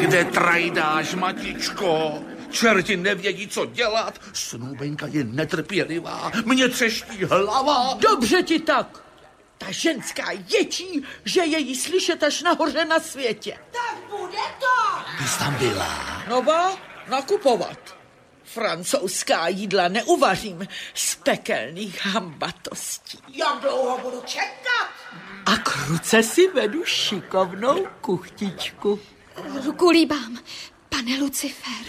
Kde trajdáš, Matičko? Čerti nevědí, co dělat. Snoubenka je netrpělivá. Mě třeští hlava. Dobře ti tak. Ta ženská ječí, že je jí slyšet až nahoře na světě. Tak bude to. Ty jsi tam byla? No ba, nakupovat. Francouzská jídla neuvařím z pekelných hambatostí. Jak dlouho budu čekat? A k ruce si vedu šikovnou kuchtičku. Ruku líbám, pane Lucifer.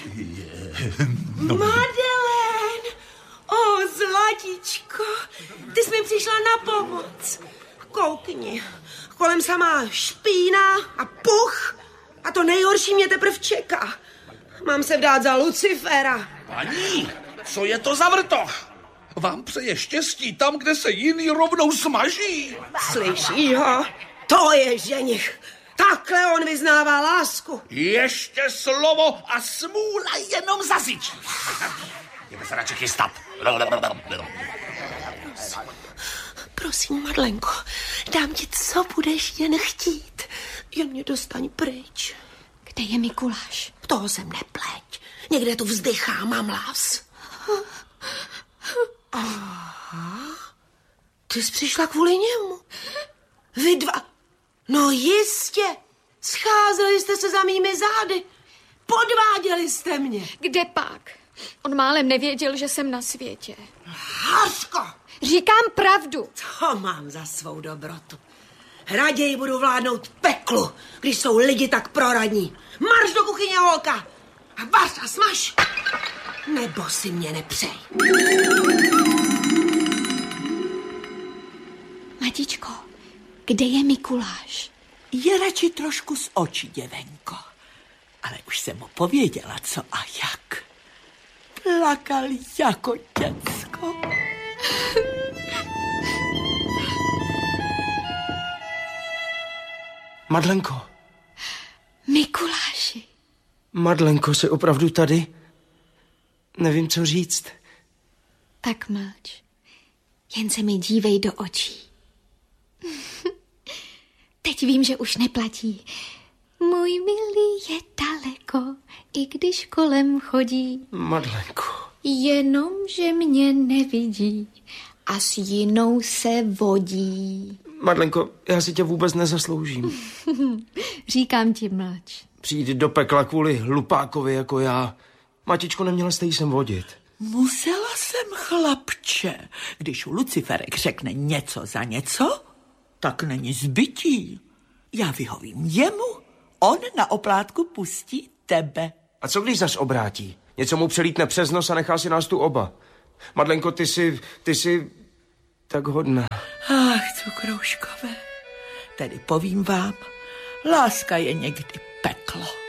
Madeleine! O, zlatičko, ty jsi mi přišla na pomoc. Koukni, kolem samá špína a puch a to nejhorší mě teprv čeká. Mám se vdát za Lucifera. Paní, co je to za vrtoch? Vám přeje štěstí tam, kde se jiný rovnou smaží. Slyší ho? To je ženich. Takhle on vyznává lásku. Ještě slovo a smůla jenom zasyčí. Jdeme se radši chystat. Prosím, Madlenko, dám ti, co budeš jen chtít. Jen mě dostaň pryč. Kde je Mikuláš? Toho jsem nepleť. Někde tu vzdychá, mám hlas. Aha. Ty jsi přišla kvůli němu. Vy dva. No jistě. Scházeli jste se za mými zády. Podváděli jste mě. Kde pak? On málem nevěděl, že jsem na světě. Hařko! Říkám pravdu. To mám za svou dobrotu. Raději budu vládnout peklu, když jsou lidi tak proradní. Marš do kuchyně, holka! A vař a smaž! Nebo si mě nepřej. Matičko, kde je Mikuláš? Je radši trošku z očí, děvenko. Ale už jsem mu pověděla, co a jak. Plakal jako děcko. Madlenko. Mikuláši. Madlenko, jsi opravdu tady? Nevím, co říct. Tak mlč. Jen se mi dívej do očí. Teď vím, že už neplatí. Můj milý je daleko, i když kolem chodí. Madlenko. Jenom, že mě nevidí a s jinou se vodí. Madlenko, já si tě vůbec nezasloužím. Říkám ti, mlč. Přijít do pekla kvůli hlupákovi jako já. Matičko, neměla jste jí sem vodit. Musela jsem, chlapče. Když Luciferek řekne něco za něco, tak není zbytí. Já vyhovím jemu, on na oplátku pustí tebe. A co když zas obrátí? Něco mu přelítne přes nos a nechá si nás tu oba. Madlenko, ty jsi tak hodná. Ach, cukrouškové, tedy povím vám, láska je někdy peklo.